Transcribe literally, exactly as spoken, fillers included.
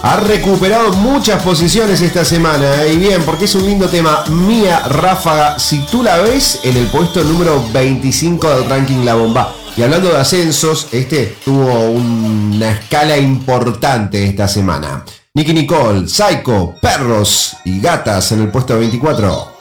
Ha recuperado muchas posiciones esta semana, y bien, porque es un lindo tema. Mía Ráfaga, si tú la ves, en el puesto número veinticinco del ranking La Bomba. Y hablando de ascensos, este tuvo una escala importante esta semana. Nicki Nicole, Psycho, Perros y Gatas en el puesto veinticuatro.